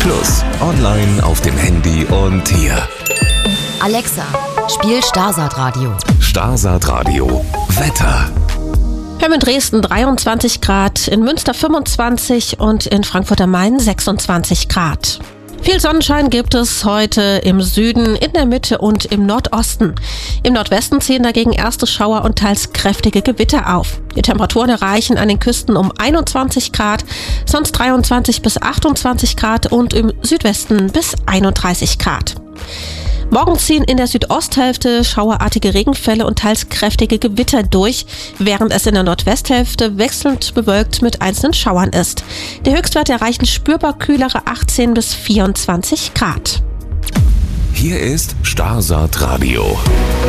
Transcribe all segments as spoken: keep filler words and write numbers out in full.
Plus, online, auf dem Handy und hier. Alexa, spiel Starsat Radio. Starsat Radio. Wetter. Wir haben in Dresden dreiundzwanzig Grad, in Münster fünfundzwanzig und in Frankfurt am Main sechsundzwanzig Grad. Viel Sonnenschein gibt es heute im Süden, in der Mitte und im Nordosten. Im Nordwesten ziehen dagegen erste Schauer und teils kräftige Gewitter auf. Die Temperaturen erreichen an den Küsten um einundzwanzig Grad, sonst dreiundzwanzig bis achtundzwanzig Grad und im Südwesten bis einunddreißig Grad. Morgen ziehen in der Südosthälfte schauerartige Regenfälle und teils kräftige Gewitter durch, während es in der Nordwesthälfte wechselnd bewölkt mit einzelnen Schauern ist. Die Höchstwerte erreichen spürbar kühlere achtzehn bis vierundzwanzig Grad. Hier ist Starsat Radio.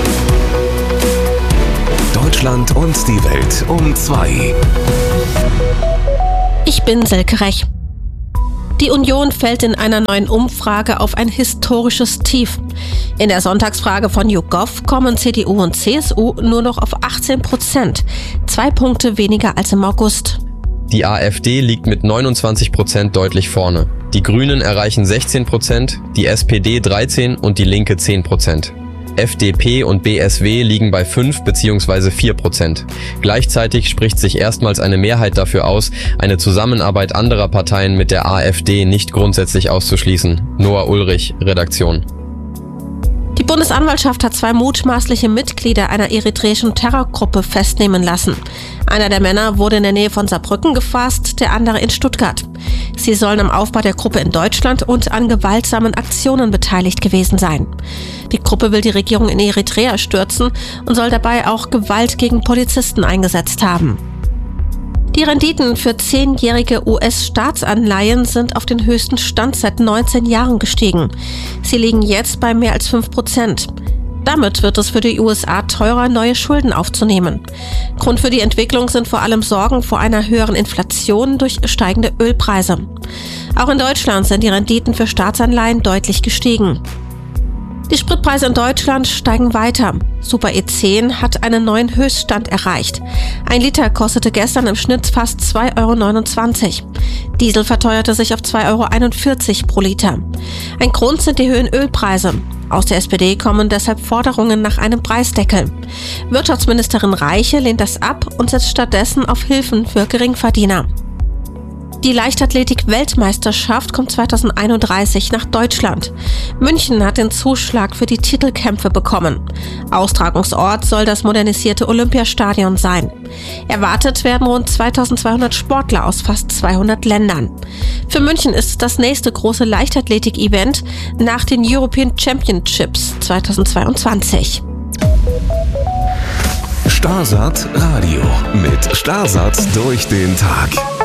Deutschland und die Welt um zwei. Ich bin Silke Rech. Die Union fällt in einer neuen Umfrage auf ein historisches Tief. In der Sonntagsfrage von YouGov kommen C D U und C S U nur noch auf achtzehn Prozent, zwei Punkte weniger als im August. Die AfD liegt mit neunundzwanzig Prozent deutlich vorne. Die Grünen erreichen sechzehn Prozent, die S P D dreizehn und die Linke zehn Prozent. F D P und B S W liegen bei fünf bzw. vier Prozent. Gleichzeitig spricht sich erstmals eine Mehrheit dafür aus, eine Zusammenarbeit anderer Parteien mit der AfD nicht grundsätzlich auszuschließen. Noah Ulrich, Redaktion. Die Bundesanwaltschaft hat zwei mutmaßliche Mitglieder einer eritreischen Terrorgruppe festnehmen lassen. Einer der Männer wurde in der Nähe von Saarbrücken gefasst, der andere in Stuttgart. Sie sollen am Aufbau der Gruppe in Deutschland und an gewaltsamen Aktionen beteiligt gewesen sein. Die Gruppe will die Regierung in Eritrea stürzen und soll dabei auch Gewalt gegen Polizisten eingesetzt haben. Die Renditen für zehnjährige U S-Staatsanleihen sind auf den höchsten Stand seit neunzehn Jahren gestiegen. Sie liegen jetzt bei mehr als fünf Prozent. Damit wird es für die U S A teurer, neue Schulden aufzunehmen. Grund für die Entwicklung sind vor allem Sorgen vor einer höheren Inflation durch steigende Ölpreise. Auch in Deutschland sind die Renditen für Staatsanleihen deutlich gestiegen. Die Spritpreise in Deutschland steigen weiter. Super E zehn hat einen neuen Höchststand erreicht. Ein Liter kostete gestern im Schnitt fast zwei Euro neunundzwanzig. Diesel verteuerte sich auf zwei Euro einundvierzig pro Liter. Ein Grund sind die höheren Ölpreise. Aus der S P D kommen deshalb Forderungen nach einem Preisdeckel. Wirtschaftsministerin Reiche lehnt das ab und setzt stattdessen auf Hilfen für Geringverdiener. Die Leichtathletik-Weltmeisterschaft kommt zweitausendeinunddreißig nach Deutschland. München hat den Zuschlag für die Titelkämpfe bekommen. Austragungsort soll das modernisierte Olympiastadion sein. Erwartet werden rund zweitausendzweihundert Sportler aus fast zweihundert Ländern. Für München ist es das nächste große Leichtathletik-Event nach den European Championships zweitausendzweiundzwanzig. Starsat Radio mit Starsat durch den Tag.